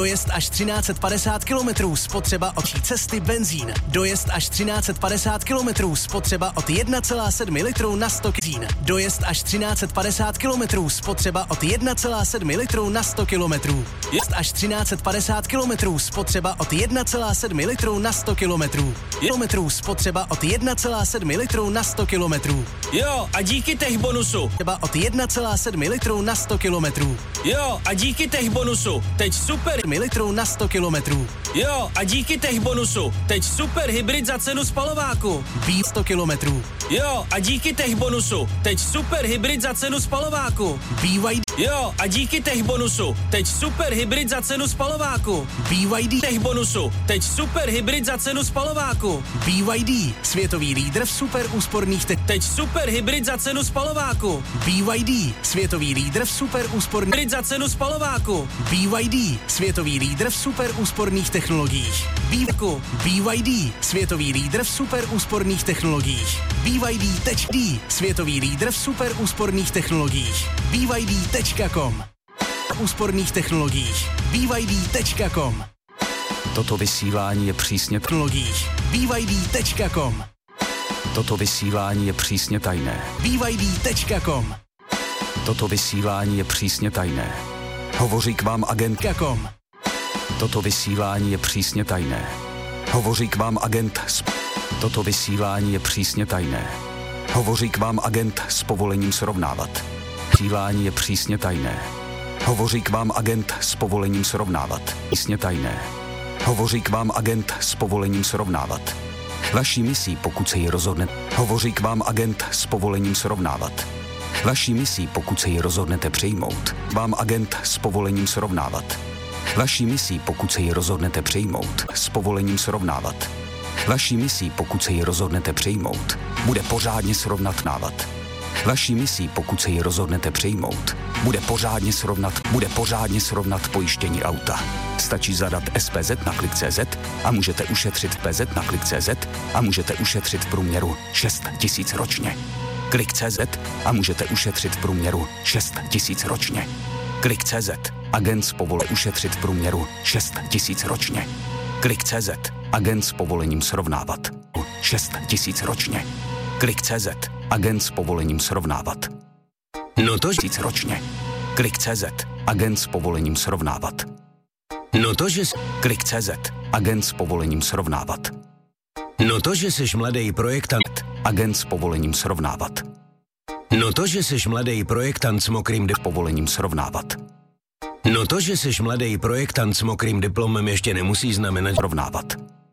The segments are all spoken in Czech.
Dojezd až 1350 km, spotřeba od cesty benzín. Dojezd až 1350 km, spotřeba od 1,7 litru na 100 km. Dojezd až 1350 km, spotřeba od 1,7 litru na 100 km. Dojezd až 1350 km, spotřeba od 1,7 litru na 100 km. Spotřeba od 1,7 litru na 100 km. Jo, a díky těch bonusu. Třeba od 1,7 litru na 100 km. Jo, a díky těch bonusu. Teď super litru na 100 km. Jo, a díky těch bonusu. Teď super hybrid za cenu spalováku. 100 km. Jo, a díky těch bonusu. Teď super hybrid za cenu spalováku. BYD. Jo, a díky těch bonusu. Teď super hybrid za cenu spalováku. BYD. Těch bonusu. Teď super hybrid za cenu spalováku. BYD. Světový lídr v super úsporných Teď super hybrid za cenu spalováku. BYD. Světový lídr v super úsporných hybrid za cenu spalováku. BYD. Světový lídr v super úsporných technologiích. BYD. Světový lídr v super úsporných technologiích. BYD.D. Světový lídr v super úsporných technologiích. BYD.com. Úsporných technologiích. BYD.com. Toto vysílání je přísně technologiích. BYD.com. Toto vysílání je přísně tajné. BYD.com. Toto vysílání je přísně tajné. Hovoří k vám agent. Toto vysílání je přísně tajné. Hovoří k vám agent. Toto vysílání je přísně tajné. Hovoří k vám agent s povolením srovnávat. Vysílání je přísně tajné. Hovoří k vám agent s povolením srovnávat. Přísně tajné. Hovoří k vám agent s povolením srovnávat. Vaší misí, pokud se ji rozhodne, hovoří k vám agent s povolením srovnávat. Vaší misí, pokud se ji rozhodnete přijmout, vám agent s povolením srovnávat. Vaší misí, pokud se ji rozhodnete přijmout, s povolením srovnávat. Vaší misí, pokud se ji rozhodnete přijmout, bude pořádně srovnávat. Vaší misí, pokud se ji rozhodnete přijmout, bude pořádně srovnat pojištění auta. Stačí zadat SPZ na klik.cz a můžete ušetřit PZ na klik.cz a můžete ušetřit v průměru 6 000 ročně. Klik.cz a můžete ušetřit v průměru 6 000 ročně. Klik.cz. Agent s povolením ušetřit v průměru 6 000 ročně. Klik.cz. Agent s povolením srovnávat 6 000 ročně. Klik.cz. Agent s povolením srovnávat. No to 1000 ročně. Klik.cz. Agent s povolením srovnávat. No to, že Klik.cz. Agent s povolením srovnávat. No to, že seš mladý projektant. Agent s povolením srovnávat. No to, že seš mladý projektant s mokrým povolením srovnávat. No to, že seš mladý projektant s mokrým diplomem ještě nemusí znamenat srovnávat.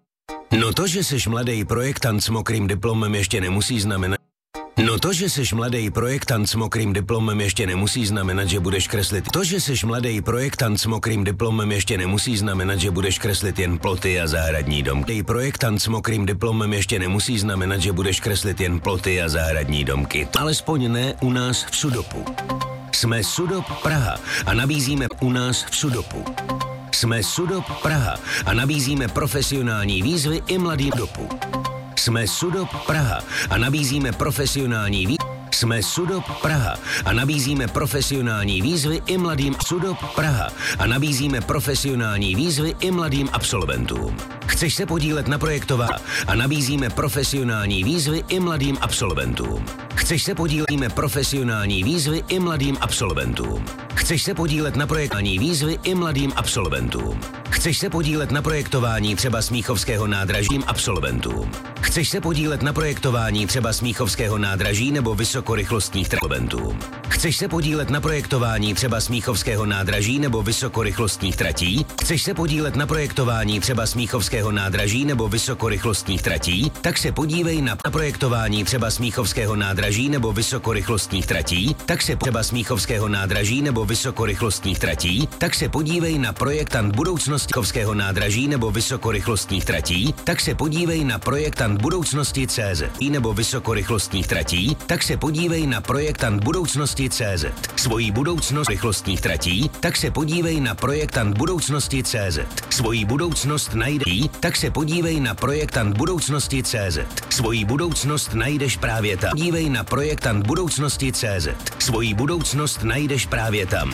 No to, že seš mladý projektant s mokrým diplomem ještě nemusí znamenat. No to, že seš mladý projektant s mokrým diplomem ještě nemusí znamenat, že budeš kreslit. To, že seš mladý projektant s mokrým diplomem ještě nemusí znamenat, že budeš kreslit jen ploty a zahradní domky. Projektant s mokrým diplomem ještě nemusí znamenat, že budeš kreslit jen ploty a zahradní domky. Alespoň ne u nás v Sudopu. Jsme Sudop Praha a nabízíme u nás v Sudopu. Jsme Sudop Praha a nabízíme profesionální výzvy i mladým dopu. Jsme Sudop Praha a nabízíme profesionální výzvy. Jsme Sudop Praha a nabízíme profesionální výzvy i mladým Sudop Praha a nabízíme profesionální výzvy i mladým absolventům. Chceš se podílet na projektování a nabízíme profesionální výzvy i mladým absolventům. Chceš se podílet na profesionální výzvy i mladým absolventům. Chceš se podílet na projektování výzvy i mladým absolventům. Chceš se podílet na projektování třeba Smíchovského nádraží absolventům. Chceš se podílet na projektování třeba Smíchovského nádraží nebo vysokorychlostních absolventům. Chceš se podílet na projektování třeba Smíchovského nádraží nebo vysokorychlostních tratí? Chceš se podílet na projektování třeba Smíchovského nádraží nebo vysokorychlostních tratí? Tak se podívej na projektování třeba Smíchovského nádraží nebo vysokorychlostních tratí? Tak se třeba Smíchovského nádraží nebo vysokorychlostních tratí? Tak se podívej na projektant budoucnosti Smíchovského nádraží nebo vysokorychlostních tratí? Tak se podívej na projektant budoucnosti CZ nebo vysokorychlostních tratí? Tak se podívej na projektant budoucnosti CZ. Svojí budoucnost rychlostních tratí? Tak se podívej na projektant budoucnosti CZ. Svojí budoucnost najdeš, tak se podívej na projektant budoucnosti CZ. Svojí budoucnost najdeš právě tam. Podívej na projektant budoucnosti CZ. Svojí budoucnost najdeš právě tam.